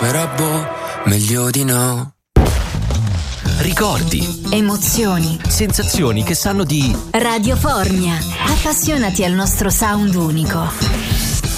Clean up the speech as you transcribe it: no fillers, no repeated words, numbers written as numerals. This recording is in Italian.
però boh, meglio di no. Ricordi, emozioni, sensazioni che sanno di Radiofornia. Appassionati al nostro sound unico.